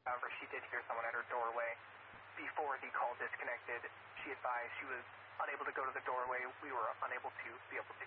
However, she did hear someone at her doorway. Before the call disconnected, she advised she was unable to go to the doorway. We were unable to be able to